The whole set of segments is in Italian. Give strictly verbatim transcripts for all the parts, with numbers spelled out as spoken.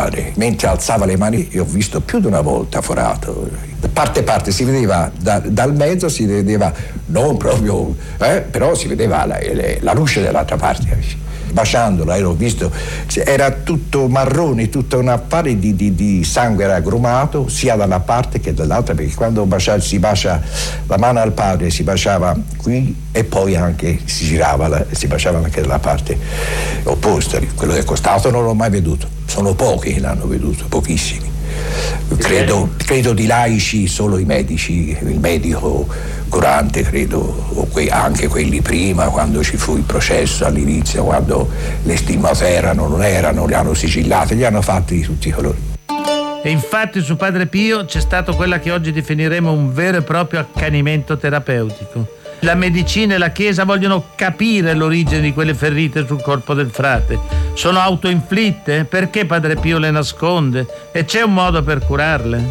padre. Mentre alzava le mani, io ho visto più di una volta forato. Parte parte si vedeva da, dal mezzo, si vedeva non proprio, eh, però si vedeva la, la luce dall'altra parte. Baciandola, ero visto, era tutto marrone, tutto un affare di, di, di sangue, era agrumato sia da una parte che dall'altra, perché quando bacia, si bacia la mano al padre si baciava qui e poi anche si girava, la, si baciava anche dalla parte opposta. Quello del costato non l'ho mai veduto, sono pochi che l'hanno veduto, pochissimi. Credo, credo di laici solo i medici, il medico curante, credo, o que, anche quelli prima, quando ci fu il processo all'inizio, quando le stigmate erano, non erano, li hanno sigillate, li hanno fatti di tutti i colori. E infatti su Padre Pio c'è stato quella che oggi definiremo un vero e proprio accanimento terapeutico. La medicina e la Chiesa vogliono capire l'origine di quelle ferite sul corpo del frate. Sono autoinflitte? Perché Padre Pio le nasconde? E c'è un modo per curarle?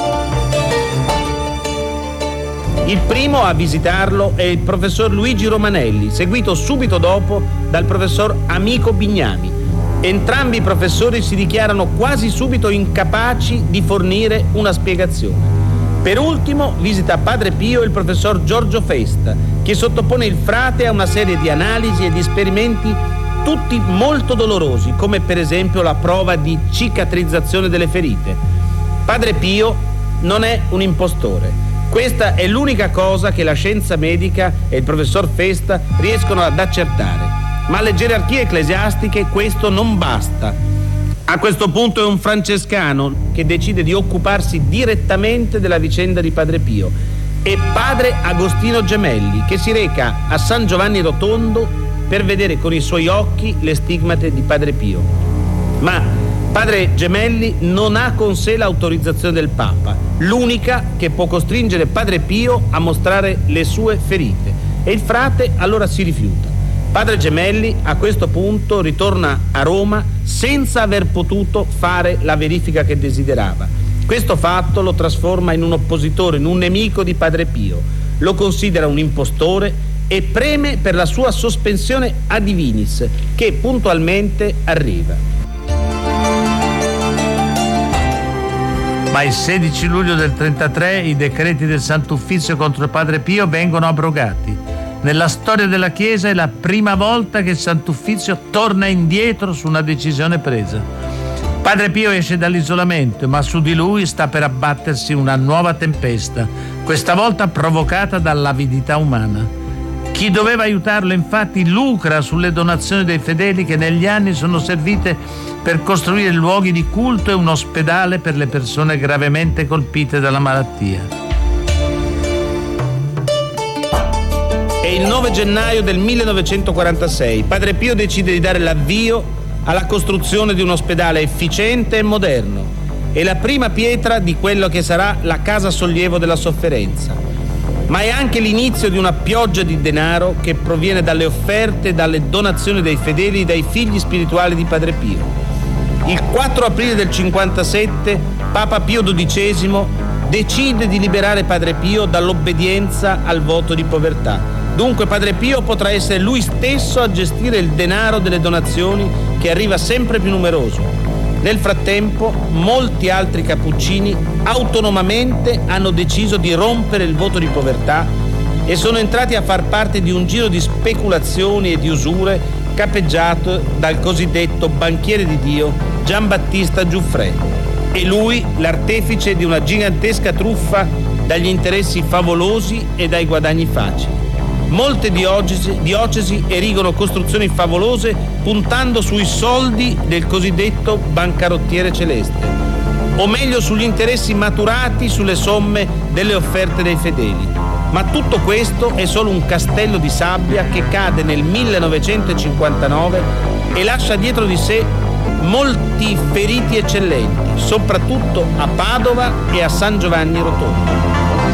Il primo a visitarlo è il professor Luigi Romanelli, seguito subito dopo dal professor Amico Bignami. Entrambi i professori si dichiarano quasi subito incapaci di fornire una spiegazione. Per ultimo visita Padre Pio il professor Giorgio Festa, che sottopone il frate a una serie di analisi e di esperimenti tutti molto dolorosi, come per esempio la prova di cicatrizzazione delle ferite. Padre Pio non è un impostore. Questa è l'unica cosa che la scienza medica e il professor Festa riescono ad accertare. Ma alle gerarchie ecclesiastiche questo non basta. A questo punto è un francescano che decide di occuparsi direttamente della vicenda di Padre Pio e padre Agostino Gemelli, che si reca a San Giovanni Rotondo per vedere con i suoi occhi le stigmate di Padre Pio. Ma padre Gemelli non ha con sé l'autorizzazione del Papa, l'unica che può costringere Padre Pio a mostrare le sue ferite, e il frate allora si rifiuta. Padre Gemelli a questo punto ritorna a Roma senza aver potuto fare la verifica che desiderava. Questo fatto lo trasforma in un oppositore, in un nemico di Padre Pio. Lo considera un impostore e preme per la sua sospensione a divinis, che puntualmente arriva. Ma il sedici luglio del trentatré i decreti del Sant'Uffizio contro Padre Pio vengono abrogati. Nella storia della Chiesa è la prima volta che il Sant'Uffizio torna indietro su una decisione presa. Padre Pio esce dall'isolamento, ma su di lui sta per abbattersi una nuova tempesta, questa volta provocata dall'avidità umana. Chi doveva aiutarlo infatti lucra sulle donazioni dei fedeli che negli anni sono servite per costruire luoghi di culto e un ospedale per le persone gravemente colpite dalla malattia. È il nove gennaio del millenovecentoquarantasei. Padre Pio decide di dare l'avvio alla costruzione di un ospedale efficiente e moderno. È la prima pietra di quello che sarà la casa sollievo della sofferenza. Ma è anche l'inizio di una pioggia di denaro che proviene dalle offerte e dalle donazioni dei fedeli e dai figli spirituali di Padre Pio. Il quattro aprile del cinquantasette Papa Pio dodicesimo decide di liberare Padre Pio dall'obbedienza al voto di povertà. Dunque Padre Pio potrà essere lui stesso a gestire il denaro delle donazioni che arriva sempre più numeroso. Nel frattempo molti altri cappuccini autonomamente hanno deciso di rompere il voto di povertà e sono entrati a far parte di un giro di speculazioni e di usure capeggiato dal cosiddetto banchiere di Dio Giambattista Giuffrè. E lui l'artefice di una gigantesca truffa dagli interessi favolosi e dai guadagni facili. Molte diocesi, diocesi erigono costruzioni favolose puntando sui soldi del cosiddetto bancarottiere celeste, o meglio sugli interessi maturati sulle somme delle offerte dei fedeli. Ma tutto questo è solo un castello di sabbia che cade nel millenovecentocinquantanove e lascia dietro di sé molti feriti eccellenti, soprattutto a Padova e a San Giovanni Rotondo.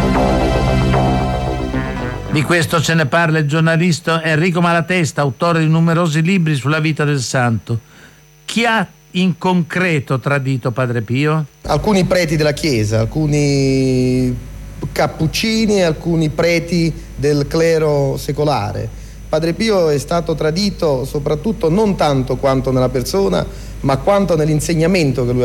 Di questo ce ne parla il giornalista Enrico Malatesta, autore di numerosi libri sulla vita del santo. Chi ha in concreto tradito Padre Pio? Alcuni preti della Chiesa, alcuni cappuccini e alcuni preti del clero secolare. Padre Pio è stato tradito soprattutto non tanto quanto nella persona, ma quanto nell'insegnamento che lui